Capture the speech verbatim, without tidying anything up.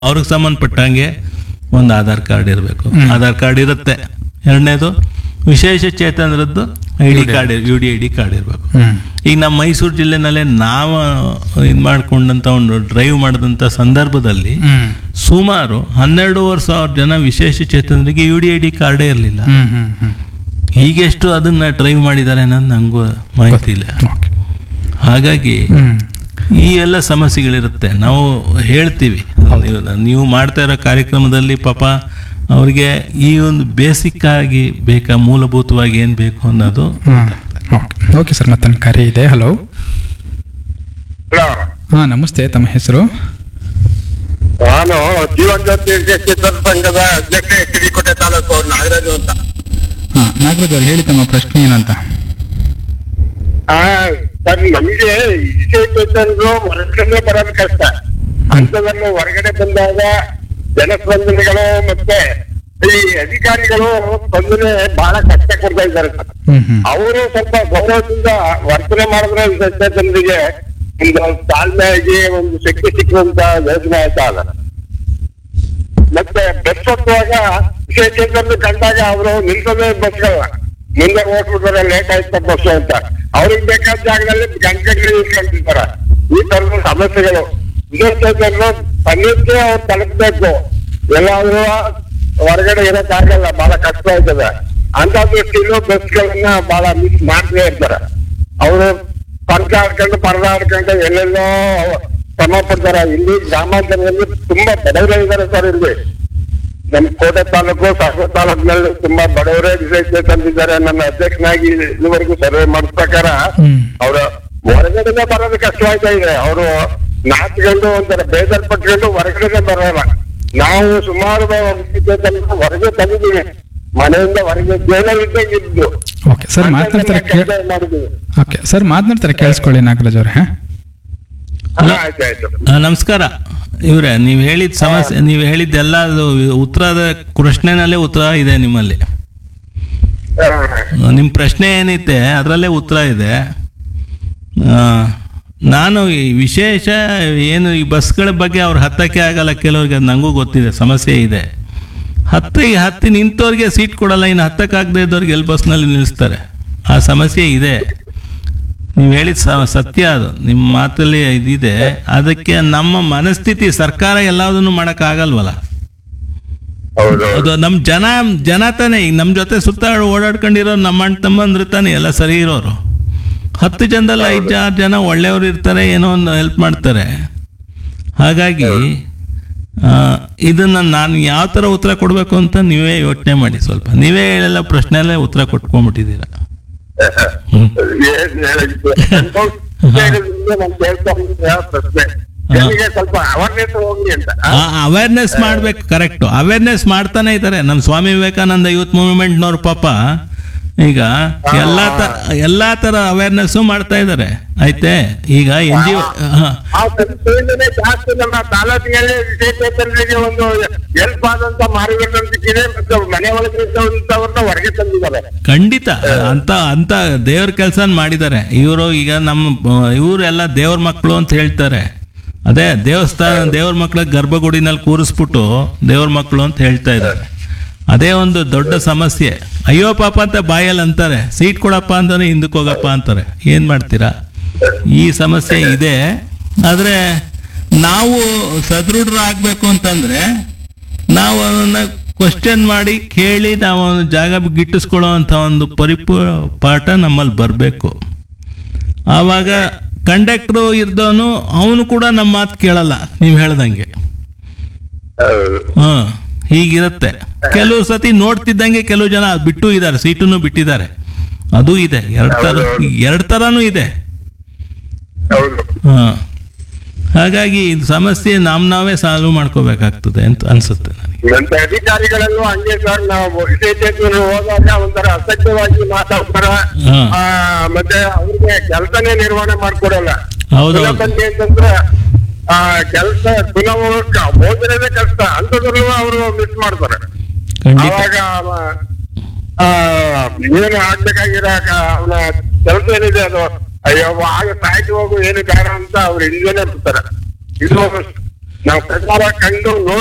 ಅವ್ರಿಗೆ ಸಂಬಂಧಪಟ್ಟಂಗೆ ಒಂದು ಆಧಾರ್ ಕಾರ್ಡ್ ಇರಬೇಕು. ಆಧಾರ್ ಕಾರ್ಡ್ ಇರುತ್ತೆ. ಎರಡನೇದು ವಿಶೇಷ ಚೇತನರದ್ದು I D card, you D I D card ಇರಬೇಕು. ಈಗ ನಮ್ಮ ಮೈಸೂರು ಜಿಲ್ಲೆನಲ್ಲೇ ನಾವು ಇದು ಮಾಡ್ಕೊಂಡಂತ ಒಂದು ಡ್ರೈವ್ ಮಾಡಿದಂಥ ಸಂದರ್ಭದಲ್ಲಿ ಸುಮಾರು ಹನ್ನೆರಡೂವರೆ ಸಾವಿರ ಜನ ವಿಶೇಷ ಚೇತನರಿಗೆ ಯು ಡಿ ಐ ಡಿ ಕಾರ್ಡೇ ಇರಲಿಲ್ಲ. ಈಗೆಷ್ಟು ಅದನ್ನ ಡ್ರೈವ್ ಮಾಡಿದ್ದಾರೆ ಅನ್ನೋದು ನಂಗೂ ಮಾಹಿತಿ ಇಲ್ಲ. ಹಾಗಾಗಿ ಈ ಎಲ್ಲ ಸಮಸ್ಯೆಗಳಿರುತ್ತೆ. ನಾವು ಹೇಳ್ತೀವಿ, ನೀವು ಮಾಡ್ತಾ ಇರೋ ಕಾರ್ಯಕ್ರಮದಲ್ಲಿ ಪಾಪ ಅವ್ರಿಗೆ ಈ ಒಂದು ಬೇಸಿಕ್ ಆಗಿ ಬೇಕಾ, ಮೂಲಭೂತವಾಗಿ ಏನ್ ಬೇಕು ಅನ್ನೋದು. ಓಕೆ ಸರ್, ಮತ್ತೆ ಕರೆ ಇದೆ. ಹಲೋ. ಹಾ ನಮಸ್ತೆ, ತಮ್ಮ ಹೆಸರು? ನಾನು ಜೀವನ್ ಜ್ಯೋತಿ ಚಿತ್ರ ಸಂಘದ ಅಧ್ಯಕ್ಷ, ಕಿಡಿಕೋಟೆ ತಾಲೂಕು, ನಾಗರಾಜು ಅಂತ. ಹಾ ನಾಗರಾಜ್ ಅವ್ರು ಹೇಳಿ, ತಮ್ಮ ಪ್ರಶ್ನೆ ಏನಂತ? ಆ ಸರ್, ನಮಗೆ ವಿಶೇಷರು ಹೊರಗಡೆ ಬರೋದು ಕಷ್ಟ. ಅಂಥದನ್ನು ಹೊರಗಡೆ ಬಂದಾಗ ಜನಸ್ಪಂದನೆಗಳು ಮತ್ತೆ ಈ ಅಧಿಕಾರಿಗಳು ಸ್ಪಂದನೆ ಬಹಳ ಕಷ್ಟ ಕೊಡ್ತಾ ಇದ್ದಾರೆ ಸರ್. ಅವರು ಸ್ವಲ್ಪ ಗೌರವದಿಂದ ವರ್ತನೆ ಮಾಡಿದ್ರೆ ಜನರಿಗೆ ಒಂದು ತಾಳ್ಮೆಯಾಗಿ ಒಂದು ಶಕ್ತಿ ಸಿಕ್ಕುವಂತ ಯೋಜನೆ ಆಯ್ತಾ ಅಲ್ಲ. ಮತ್ತೆ ಬಸ್ ಹತ್ತುವಾಗ ವಿಶೇಷ ಕಂಡಾಗ ಅವರು ನಿಲ್ಸೋದೇ ಬಸ್ಗಳನ್ನ ಮುಂದೆ ಹೋಗ್ಬಿಟ್ರೆ ಲೇಟ್ ಆಯ್ತ ಬಸ್ ಅಂತ ಅವ್ರಿಗೆ ಬೇಕಾದ ಜಾಗದಲ್ಲಿ ಗಂಟೆಗಳು ಇಟ್ಕೊಂಡಿರ್ತಾರ. ಈ ತರದ ಸಮಸ್ಯೆಗಳು ವಿಶೇಷರು ತನ್ನಕ್ಕೆ ಅವ್ರು ತಲುಪಬೇಕು. ಎಲ್ಲಾದ್ರೂ ಹೊರಗಡೆ ಇರೋಕ್ಕಾಗಲ್ಲ, ಬಹಳ ಕಷ್ಟ ಆಯ್ತದೆ. ಅಂತ ದೃಷ್ಟಿಲೂ ಬಸ್ಗಳನ್ನ ಬಹಳ ಮಿಸ್ ಮಾಡ್ತೇ ಇರ್ತಾರೆ. ಅವರು ಪರದಾಡ್ಕೊಂಡು ಪರದಾಡ್ಕೊಂಡು ಎಲ್ಲೆಲ್ಲೋ ಶ್ರಮ ಪಡ್ತಾರೆ. ಇಲ್ಲಿ ಗ್ರಾಮಾಂತರದಲ್ಲಿ ತುಂಬಾ ಬಡವರೇ ಇದ್ದಾರೆ ಸರ್. ಇಲ್ಲಿ ನಮ್ಮ ಕೋಟೆ ತಾಲೂಕು, ಸಾಗರ ತಾಲೂಕಿನಲ್ಲಿ ತುಂಬಾ ಬಡವರೇ ವಿಶೇಷ ತಂದಿದ್ದಾರೆ. ನನ್ನ ಅಧ್ಯಕ್ಷನಾಗಿ ಇದುವರೆಗೂ ಸರ್ವೆ ಮಾಡಿದ ಪ್ರಕಾರ ಅವ್ರ ಹೊರಗಡೆ ಬರೋದು ಕಷ್ಟವಾಗ್ತಾ ಇದೆ. ಅವರು ನಾಚ್ಕೊಂಡು ಒಂಥರ ಬೇಜಾರ್ ಪಟ್ಕೊಂಡು ಹೊರಗಡೆ ಬರೋಲ್ಲ. ನಾವು ಸುಮಾರು ಹೊರಗೆ ತಂದಿದ್ದೀವಿ, ಮನೆಯಿಂದ ಹೊರಗೆ ಜೈಲಲ್ಲಿದ್ದಂಗೆ ಇದ್ದು. ಓಕೆ ಸರ್, ಮಾತನಾಡ್ತಾರೆ. ಓಕೆ ಸರ್, ಮಾತನಾಡ್ತಾರೆ, ಕೇಳಿಸ್ಕೊಳ್ಳಿ ನಾಗರಾಜ್ ಅವ್ರೆ. ಆಯ್ತಾಯ್ತು. ನಮಸ್ಕಾರ ಇವ್ರೆ, ನೀವು ಹೇಳಿದ ಸಮಸ್ಯೆ, ನೀವು ಹೇಳಿದ್ದೆಲ್ಲ ಅದು ಉತ್ತರದ ಪ್ರಶ್ನೆನಲ್ಲೇ ಉತ್ತರ ಇದೆ ನಿಮ್ಮಲ್ಲಿ. ನಿಮ್ಮ ಪ್ರಶ್ನೆ ಏನಿದೆ ಅದರಲ್ಲೇ ಉತ್ತರ ಇದೆ. ನಾನು ಈ ವಿಶೇಷ ಏನು ಈ ಬಸ್ಗಳ ಬಗ್ಗೆ ಅವ್ರು ಹತ್ತಕ್ಕೆ ಆಗಲ್ಲ, ಕೆಲವ್ರಿಗೆ ಅದು ನನಗೂ ಗೊತ್ತಿದೆ, ಸಮಸ್ಯೆ ಇದೆ. ಹತ್ತಿಗೆ ಹತ್ತಿ ನಿಂತವ್ರಿಗೆ ಸೀಟ್ ಕೊಡಲ್ಲ, ಇನ್ನು ಹತ್ತಕ್ಕಾಗದೇ ಇದ್ದವ್ರಿಗೆ ಎಲ್ಲಿ ಬಸ್ನಲ್ಲಿ ನಿಲ್ಲಿಸ್ತಾರೆ. ಆ ಸಮಸ್ಯೆ ಇದೆ. ನೀವು ಹೇಳಿದ ಸತ್ಯ, ಅದು ನಿಮ್ಮ ಮಾತಲ್ಲಿ ಇದಿದೆ. ಅದಕ್ಕೆ ನಮ್ಮ ಮನಸ್ಥಿತಿ, ಸರ್ಕಾರ ಎಲ್ಲದನ್ನು ಮಾಡೋಕ್ಕಾಗಲ್ವಲ್ಲ. ಅದು ನಮ್ಮ ಜನ ಜನ ತಾನೇ. ಈಗ ನಮ್ಮ ಜೊತೆ ಸುತ್ತ ಓಡಾಡ್ಕೊಂಡಿರೋ ನಮ್ಮ ಅಣ್ಣ ತಮ್ಮಂದ್ರೆ ತಾನೇ ಎಲ್ಲ ಸರಿ ಇರೋರು. ಹತ್ತು ಜನದಲ್ಲಿ ಐದು ಆರು ಜನ ಒಳ್ಳೆಯವರು ಇರ್ತಾರೆ, ಏನೋ ಒಂದು ಹೆಲ್ಪ್ ಮಾಡ್ತಾರೆ. ಹಾಗಾಗಿ ಇದನ್ನ ನಾನು ಯಾವ ಥರ ಉತ್ತರ ಕೊಡಬೇಕು ಅಂತ ನೀವೇ ಯೋಚನೆ ಮಾಡಿ. ಸ್ವಲ್ಪ ನೀವೇ ಹೇಳೆಲ್ಲ ಪ್ರಶ್ನೆಯಲ್ಲೇ ಉತ್ತರ ಕೊಟ್ಕೊಂಡ್ಬಿಟ್ಟಿದ್ದೀರ. ಅವೇರ್ನೆಸ್ ಮಾಡ್ಬೇಕು. ಕರೆಕ್ಟ್, ಅವೇರ್ನೆಸ್ ಮಾಡ್ತಾನೆ ಇದ್ದಾರೆ ನಮ್ಮ ಸ್ವಾಮಿ ವಿವೇಕಾನಂದ ಯೂತ್ ಮೂವ್ಮೆಂಟ್ನವ್ರು. ಪಾಪ ಈಗ ಎಲ್ಲಾ ತರ ಎಲ್ಲಾ ತರ ಅವೇರ್ನೆಸ್ ಮಾಡ್ತಾ ಇದ್ದಾರೆ. ಆಯ್ತೆ, ಈಗ ಎನ್ ಜಿ ಜಾಸ್ತಿ ನಮ್ಮ ತಾಲೂಕಿನಲ್ಲಿ ವಿಶೇಷ ಒಂದು ಹೆಲ್ಪ್ ಆದಂತ ಮಾರುಕಟ್ಟೆ ಮತ್ತು ಮನೆ ಒಳಗಿರ್ತವ್ರನ್ನ ಹೊರಗೆ ತಂದಿದ್ದಾರೆ. ಖಂಡಿತ ಅಂತ ಅಂತ ದೇವ್ರ ಕೆಲಸ ಮಾಡಿದ್ದಾರೆ ಇವರು. ಈಗ ನಮ್ಮ ಇವರೆಲ್ಲ ದೇವ್ರ ಮಕ್ಕಳು ಅಂತ ಹೇಳ್ತಾರೆ. ಅದೇ ದೇವಸ್ಥಾನ ದೇವ್ರ ಮಕ್ಕಳ ಗರ್ಭಗುಡಿನಲ್ಲಿ ಕೂರಿಸ್ಬಿಟ್ಟು ದೇವ್ರ ಮಕ್ಕಳು ಅಂತ ಹೇಳ್ತಾ ಇದ್ದಾರೆ. ಅದೇ ಒಂದು ದೊಡ್ಡ ಸಮಸ್ಯೆ. ಅಯ್ಯೋ ಪಾಪ ಅಂತ ಬಾಯಲ್ಲಿ ಅಂತಾರೆ, ಸೀಟ್ ಕೊಡಪ್ಪ ಅಂತಾನೆ ಹಿಂದಕ್ಕೆ ಹೋಗಪ್ಪ ಅಂತಾರೆ. ಏನ್ ಮಾಡ್ತೀರಾ? ಈ ಸಮಸ್ಯೆ ಇದೆ. ಆದ್ರೆ ನಾವು ಸದೃಢರಾಗಬೇಕು ಅಂತಂದ್ರೆ ನಾವು ಅವನ್ನ ಕ್ವಶನ್ ಮಾಡಿ ಕೇಳಿ ನಾವು ಒಂದು ಜಾಗ ಗಿಟ್ಟಿಸ್ಕೊಳ್ಳೋ ಅಂತ ಒಂದು ಪರಿಪೂ ಪಾಠ ನಮ್ಮಲ್ಲಿ ಬರಬೇಕು. ಆವಾಗ ಕಂಡಕ್ಟ್ರು ಇರ್ದವನು ಅವನು ಕೂಡ ನಮ್ಮ ಮಾತು ಕೇಳಲ್ಲ, ನೀವು ಹೇಳ್ದಂಗೆ. ಹಾ, ಹೀಗಿರುತ್ತೆ. ಕೆಲವು ಸತಿ ನೋಡ್ತಿದ್ದಂಗೆ ಕೆಲವು ಜನ ಬಿಟ್ಟು ಇದ್ದಾರೆ, ಸೀಟನ್ನು ಬಿಟ್ಟಿದ್ದಾರೆ. ಅದು ಇದೆ. ಎರಡ್ ತರ ಎರಡ್ ತರಾನು ಇದೆ. ಹಾ, ಹಾಗಾಗಿ ಇದು ಸಮಸ್ಯೆ ನಮ್ ನಾವೇ ಸಾಲ್ವ್ ಮಾಡ್ಕೋಬೇಕಾಗ್ತದೆ ಅಂತ ಅನ್ಸುತ್ತೆ ನನಗೆ. ಅಧಿಕಾರಿಗಳಲ್ಲೂ ಹಂಗೆ ಸರ್. ನಾವು ವಿಶೇಷ ಹೋದಾಗ ಒಂಥರ ಅಸಭ್ಯವಾಗಿ ಮಾತಾಡ್ತಾರ. ಮತ್ತೆ ಅವ್ರಿಗೆ ಕೆಲಸನೇ ನಿರ್ವಹಣೆ ಮಾಡ್ಕೊಡಲ್ಲ. ಹೌದು, ಅಂತಂದ್ರೆ ಆ ಕೆಲಸ ಪುನಃ ಹೋದ್ರೆ ಕಷ್ಟ. ಅಂತದ್ರಲ್ಲೂ ಅವರು ಮಿಸ್ ಮಾಡ್ತಾರೆ. ಅವಾಗ ಏನು ಆಗ್ಬೇಕಾಗಿರೋ ಅವನ ಕೆಲಸ ಏನಿದೆ ಅದು ಅಯ್ಯೋ ಆಗ ಸಾಯ್ತು ಹೋಗು ಏನು ಬೇಡ ಅಂತ ಅವ್ರು ಹಿಂದೇನೆ ಬಿಡ್ತಾರೆ. ಇದು ನಾವು ಪ್ರಕಾರ ಕಂಡು